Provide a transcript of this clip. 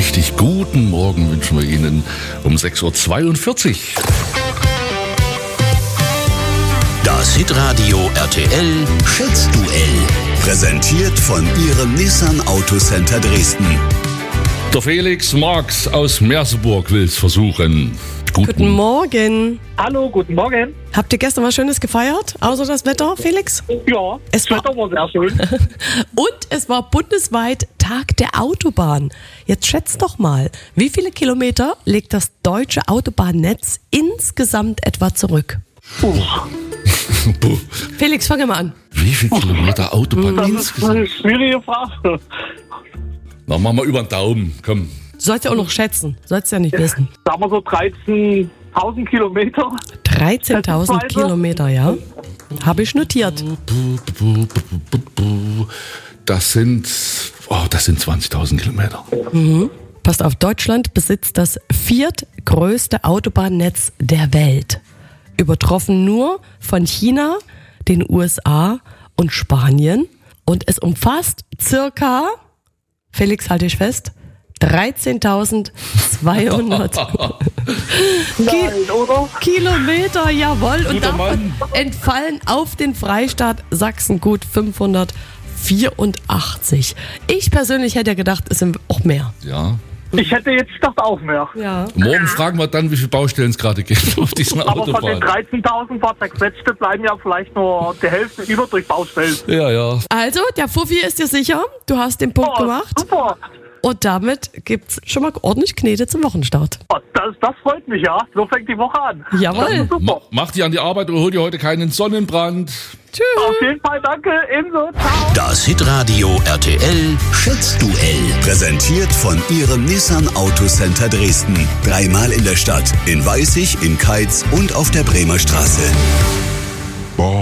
richtig guten Morgen wünschen wir Ihnen um 6.42 Uhr. Das Hitradio RTL Schätzduell. Präsentiert von Ihrem Nissan Autocenter Dresden. Der Felix Marx aus Merseburg will es versuchen. Guten Morgen. Hallo, guten Morgen. Habt ihr gestern was Schönes gefeiert, außer das Wetter, Felix? Ja, das Wetter war sehr schön. Und es war bundesweit Tag der Autobahn. Jetzt schätzt doch mal, wie viele Kilometer legt das deutsche Autobahnnetz insgesamt etwa zurück? Felix, fange mal an. Wie viele Kilometer Autobahn Das ist insgesamt? eine schwierige Frage. Na, machen wir über den Daumen, komm. Sollst ja auch noch schätzen, sollst ja nicht wissen. Sagen wir so 13.000 Kilometer. 13.000 Kilometer, ja. Habe ich notiert. Das sind 20.000 Kilometer. Passt auf, Deutschland besitzt das viertgrößte Autobahnnetz der Welt. Übertroffen nur von China, den USA und Spanien. Und es umfasst circa, Felix, halte ich fest, 13.200 Nein, oder? Kilometer, jawohl. Und Guter davon Mann. entfallen auf den Freistaat Sachsen gut 584. Ich persönlich hätte ja gedacht, es sind auch mehr. Ja. Ich hätte jetzt gedacht auch mehr. Ja. Morgen fragen wir dann, wie viele Baustellen es gerade gibt auf dieser Aber von den Autobahn. 13.000 Fahrzeugsätze bleiben ja vielleicht nur die Hälfte über durch Baustellen. Ja. Also, der Fuffi ist dir sicher. Du hast den Punkt gemacht. Super. Und damit gibt's schon mal ordentlich Knete zum Wochenstart. Oh, das freut mich, ja. So fängt die Woche an. Jawohl. Super. Mach dich an die Arbeit und hol dir heute keinen Sonnenbrand. Tschüss. Auf jeden Fall, danke. Ebenso. Ciao. Das Hitradio RTL Schätzduell. Präsentiert von Ihrem Nissan Autocenter Dresden. 3-mal in der Stadt. In Weißig, in Keitz und auf der Bremer Straße.